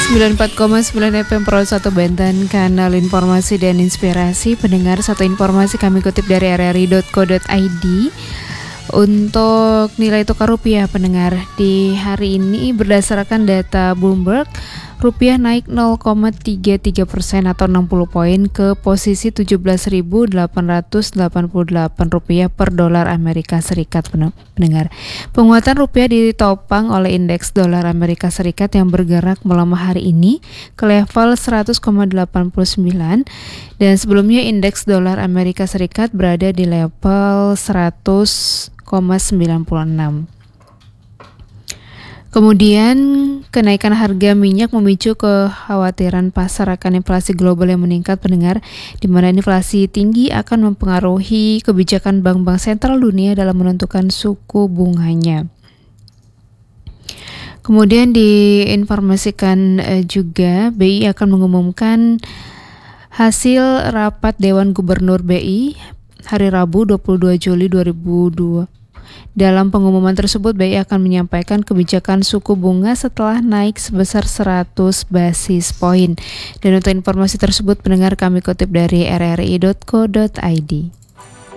94,9 FM Pro 1 Banten, kanal informasi dan inspirasi. Pendengar, satu informasi kami kutip dari rri.co.id. Untuk nilai tukar rupiah, pendengar, di hari ini berdasarkan data Bloomberg, rupiah naik 0,33% atau 60 poin ke posisi 17.888 rupiah per dolar Amerika Serikat, pendengar. Penguatan rupiah ditopang oleh indeks dolar Amerika Serikat yang bergerak melemah hari ini ke level 100,89, dan sebelumnya indeks dolar Amerika Serikat berada di level 100,96. Kemudian kenaikan harga minyak memicu kekhawatiran pasar akan inflasi global yang meningkat, pendengar, di mana inflasi tinggi akan mempengaruhi kebijakan bank-bank sentral dunia dalam menentukan suku bunganya. Kemudian diinformasikan juga BI akan mengumumkan hasil rapat Dewan Gubernur BI hari Rabu 22 Juli 2002. Dalam pengumuman tersebut, BI akan menyampaikan kebijakan suku bunga setelah naik sebesar 100 basis poin. Dan untuk informasi tersebut, pendengar, kami kutip dari rri.co.id.